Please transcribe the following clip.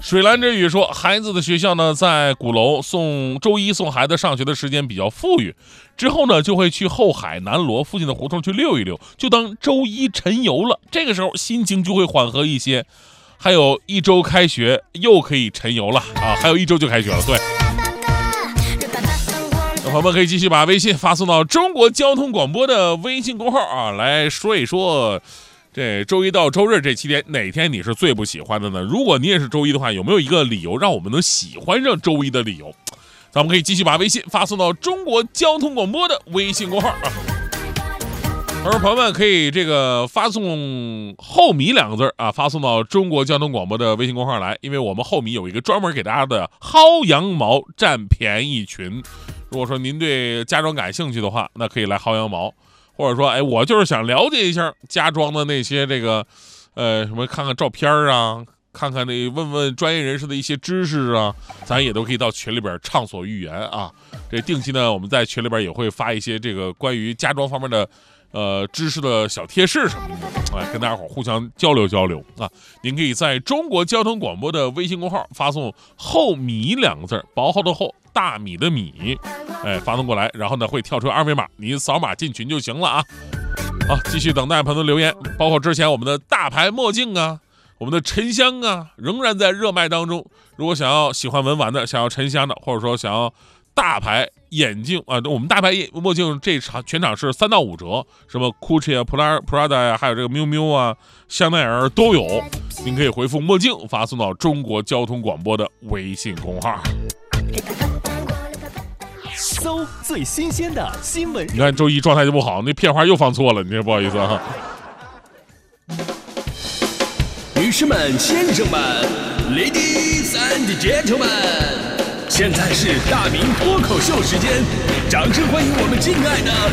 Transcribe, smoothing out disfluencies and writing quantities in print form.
水蓝之语说，孩子的学校呢在鼓楼，周一送孩子上学的时间比较富裕，之后呢就会去后海南锣附近的胡同去溜一溜，就当周一晨游了。这个时候心情就会缓和一些。还有一周开学，又可以晨游了啊！还有一周就开学了，对。朋友们可以继续把微信发送到中国交通广播的微信公号啊，来说一说这周一到周日这7天哪天你是最不喜欢的呢？如果你也是周一的话，有没有一个理由让我们能喜欢上周一的理由？咱们可以继续把微信发送到中国交通广播的微信公号啊。而朋友们可以这个发送后米2个字啊，发送到中国交通广播的微信公号来，因为我们后米有一个专门给大家的薅羊毛占便宜群。如果说您对家装感兴趣的话，那可以来薅羊毛，或者说我就是想了解一下家装的那些这个什么，看看照片啊，看看问问专业人士的一些知识啊，咱也都可以到群里边畅所欲言啊。这定期呢，我们在群里边也会发一些这个关于家装方面的知识的小贴士什么的，跟大家伙互相交流交流啊。您可以在中国交通广播的微信公号发送后米2个字，薄厚的厚，大米的米，发送过来，然后呢会跳出二维码，你扫码进群就行了啊。好，继续等待朋友的留言，包括之前我们的大牌墨镜啊，我们的沉香啊，仍然在热卖当中。如果喜欢文玩的，想要沉香的，或者说想要大牌眼镜啊，我们大牌墨镜全场是3到5折，什么 Gucci 啊、Prada 呀，还有这个 miu miu 啊、香奈儿都有。您可以回复墨镜发送到中国交通广播的微信公号。 搜最新鲜的新闻。 你看周一状态就不好，那片花又放错了，你这不好意思啊。 女士们、先生们 ，Ladies and Gentlemen， 现在是大明脱口秀时间，掌声欢迎我们敬爱的